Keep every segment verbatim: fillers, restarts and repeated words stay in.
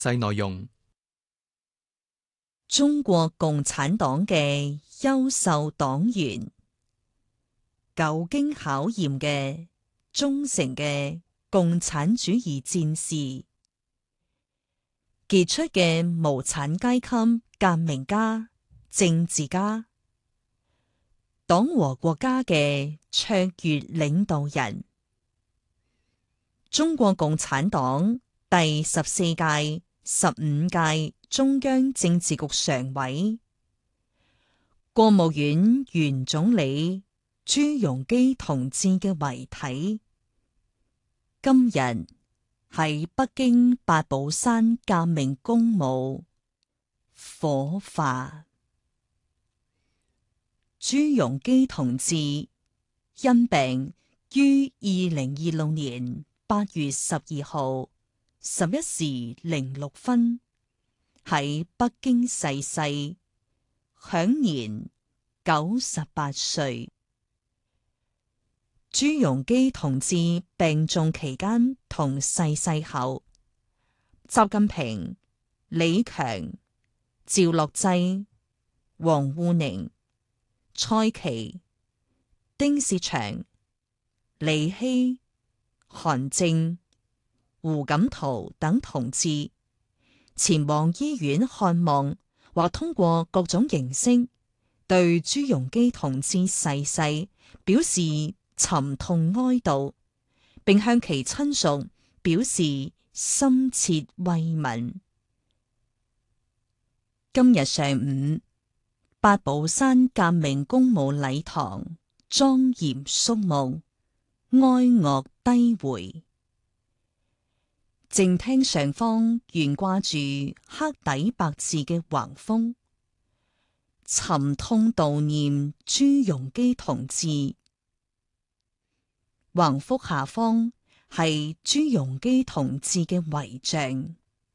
細內容。 中國共產黨嘅優秀黨員，久經考驗嘅忠誠嘅共產主義戰士，傑出嘅無產階級革命家、政治家，黨和國家嘅卓越領導人。中國共產黨第十四屆、十五屆中央政治局常委、國務院原總理朱鎔基同志嘅遺體，今日喺北京八寶山革命公墓火化。朱鎔基同志因病於二零二六年八月十二號十一時零六分喺北京逝世，享年九十八歲。朱鎔基同志病重期間同逝世後，習近平、李強、趙樂際、王滬寧、蔡奇、丁薛祥、李希、韓正、胡錦濤等同志前往醫院看望，或通過各種形式對朱鎔基同志逝世表示沉痛哀悼，並向其親屬表示深切慰問。今日上午，八寶山革命公墓禮堂莊嚴肅穆，哀樂低回。正廳上方懸掛住黑底白字嘅橫幅，沉痛悼念朱鎔基同志。橫幅下方係朱鎔基同志嘅遺像。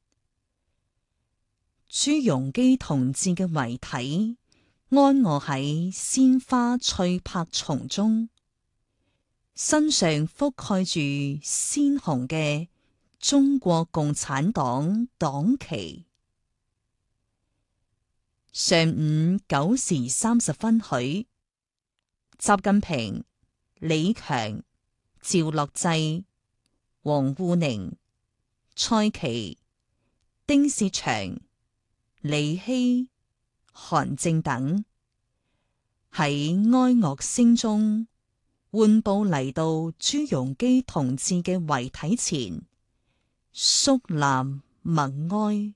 朱鎔基同志嘅遺體安臥喺鮮花翠柏叢中，身上覆蓋住鮮紅嘅中國共產黨黨旗。上午九時三十分許，習近平、李強、趙樂際、王滬寧、蔡奇、丁薛祥、李希、韓正等喺哀樂聲中緩步嚟到朱鎔基同志嘅遺體前，肅立默哀，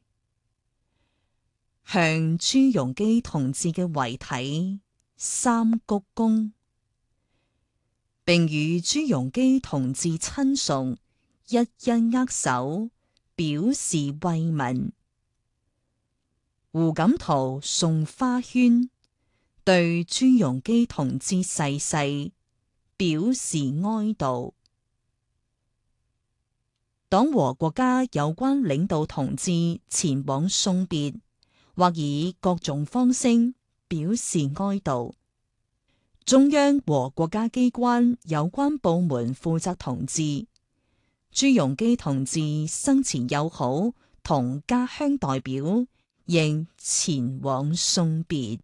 向朱鎔基同志嘅遺體三鞠躬，並與朱鎔基同志親屬一一握手，表示慰問。胡錦濤送花圈，對朱鎔基同志逝世表示哀悼。黨和國家有關領導同志前往送別，或以各種方式表示哀悼。中央和國家機關有關部門負責同志，朱鎔基同志生前友好同家鄉代表亦前往送別。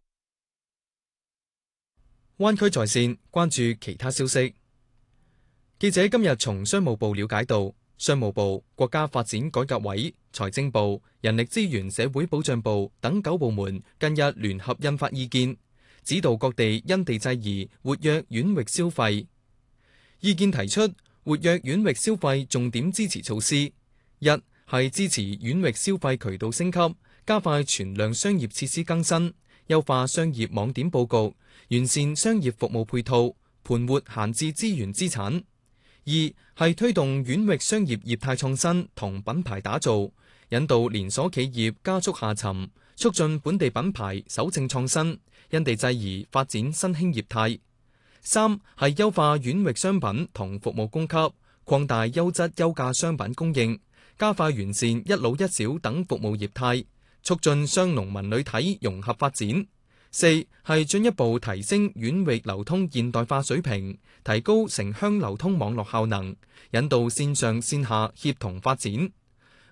灣區在線關注其他消息。記者今日從商務部了解到，商務部、國家發展改革委、財政部、人力資源社會保障部等九部門近日聯合印發意見，指導各地因地制宜活躍縣域消費。意見提出活躍縣域消費重點支持措施：一係支持縣域消費渠道升級，加快存量商業設施更新，優化商業網點佈局，完善商業服務配套，盤活閒置資源資產。二係推動縣域商業業態創新同品牌打造，引導連鎖企業加速下沉，促進本地品牌守正創新，因地制宜發展新興業態。三係優化縣域商品同服務供給，擴大優質優價商品供應，加快完善一老一小等服務業態，促進商農民旅體融合發展。四係進一步提升縣域流通現代化水平，提高城鄉流通網絡效能，引導線上線下協同發展。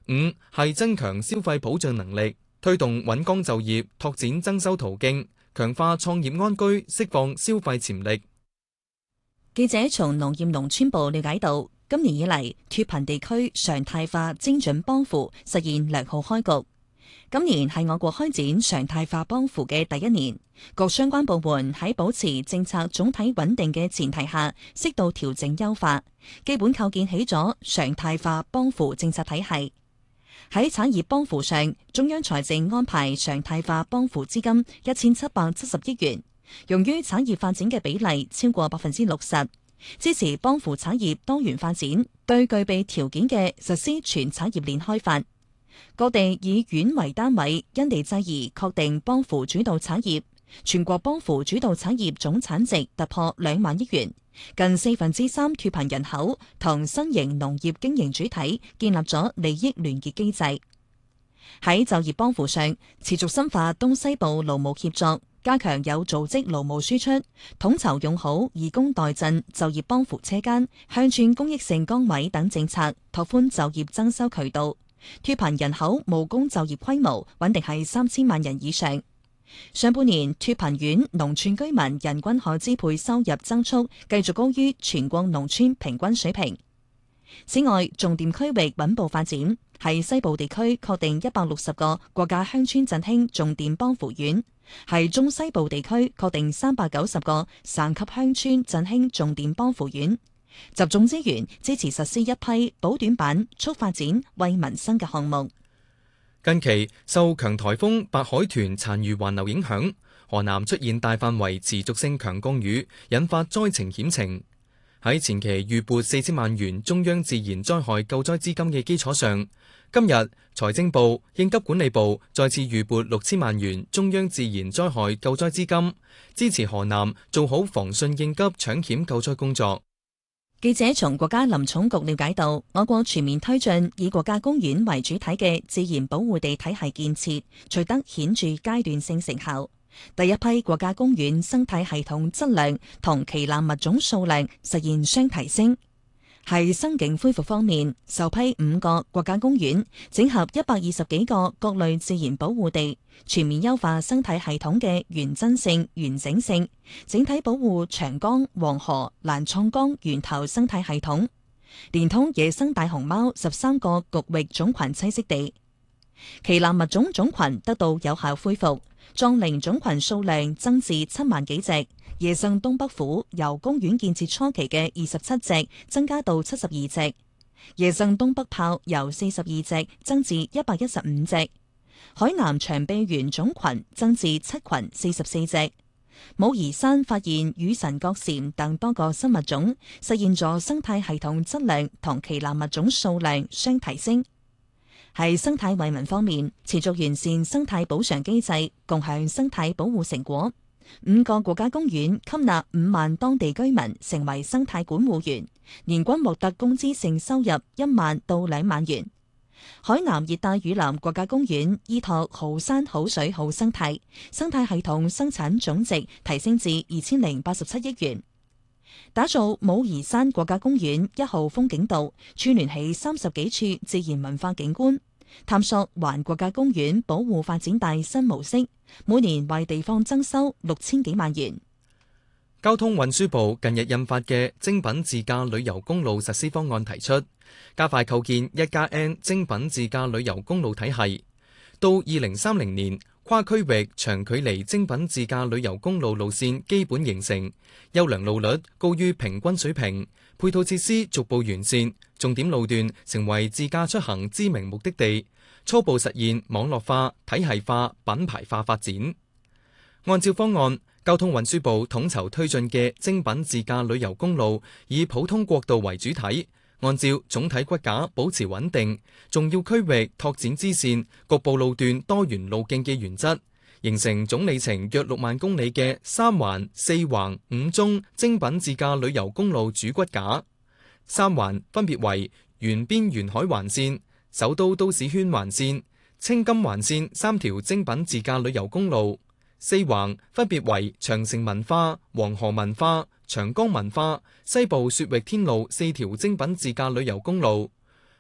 五係增強消費保障能力，推動穩崗就業，拓展增收途徑，強化創業安居，釋放消費潛力。 記者從農業農村部了解到，今年以嚟脫貧地區常態化精準幫扶實現良好開局。今年係我國開展常態化幫扶嘅第一年，各相關部門喺保持政策總體穩定嘅前提下，適度調整優化，基本構建起咗常態化幫扶政策體系。喺產業幫扶上，中央財政安排常態化幫扶資金一千七百七十億元。用於產業發展嘅比例超過百分之六十，支持幫扶產業多元發展，對具備條件嘅實施全產業鏈開發。各地以縣為單位，因地制宜確定幫扶主導產業。全國幫扶主導產業總產值突破兩萬億元，近四分之三脫貧人口同新型農業經營主體建立咗利益聯結機制。喺就業幫扶上，持續深化東西部勞務協作，加強有組織勞務輸出，統籌用好義工代賑就業幫扶車間、鄉村公益性崗位等政策，拓寬就業增收渠道。脫貧人口務工就業規模穩定係三千萬人以上。上半年脫貧縣農村居民人均可支配收入增速繼續高於全國農村平均水平。此外，重點區域穩步發展，喺西部地區確定一百六十個國家鄉村振興重點幫扶縣，喺中西部地區確定三百九十個省級鄉村振興重點幫扶縣，集中資源支持實施一批補短板、促發展、惠民生嘅項目。 近期受強颱風白海豚殘餘環流影響，河南出現大範圍持續性強降雨，引發災情險情。喺前期預撥四千萬元中央自然災害救災資金嘅基礎上，今日財政部、應急管理部再次預撥六千萬元中央自然災害救災資金，支持河南做好防汛應急搶險救災工作。 記者從國家林寵局了解到，我國全面推進以國家公園為主體嘅自然保護地體系建設，取得顯著階段性成效。第一批國家公園生態系統質量同旗艦物種數量實現雙提升。喺生境恢復方面，首批五個國家公園整合一百二十幾個各類自然保護地，全面優化生態系統嘅原真性、完整性，整體保護長江、黃河、瀾滄江源頭生態系統，連通野生大熊貓十三個局域種群棲息地。旗艦物種種群得到有效恢復，壯羚種群數量增至七萬幾隻，野生東北虎由公園建設初期嘅二十七隻增加到七十二隻，野生東北豹由四十二隻增至一百一十五隻，海南長臂猿種群增至七群四十四隻。武夷山發現羽神角蟾等多個新物種，實現咗生態系統質量同旗艦物種數量雙提升。喺生態惠民方面，持續完善生態補償機制，共享生態保護成果。五個國家公園吸納五萬當地居民成為生態管護員，年均獲得工資性收入一萬到兩萬元。海南熱帶雨林國家公園依託好山好水好生態，生態系統生產總值提升至二千零八十七億元。打造武夷山國家公園一號風景道，串聯起三十幾處自然文化景觀，探索環國家公園保護發展大新模式，每年為地方增收六千幾萬元。 交通運輸部近日印發嘅精品自駕旅遊公路實施方案提出，加快構建一加 N 精品自駕旅遊公路體系，到二零三零年，跨區域長距離精品自駕旅遊公路路線基本形成，優良路率高於平均水平，配套設施逐步完善，重點路段成為自駕出行知名目的地，初步實現網絡化、體系化、品牌化發展。按照方案，交通運輸部統籌推進嘅精品自駕旅遊公路以普通國道為主體，按照總體骨架保持穩定，重要區域拓展支線，局部路段多元路徑嘅原則，形成總里程約六萬公里嘅三環、四橫、五中精品自駕旅遊公路主骨架。三環分別為沿邊沿海環線、首都都市圈環線、青金環線三條精品自駕旅遊公路。四橫分別為長城文化、黃河文化、長江文化、西部雪域天路四條精品自駕旅遊公路。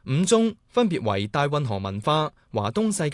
五宗分別為大運河文化、華東世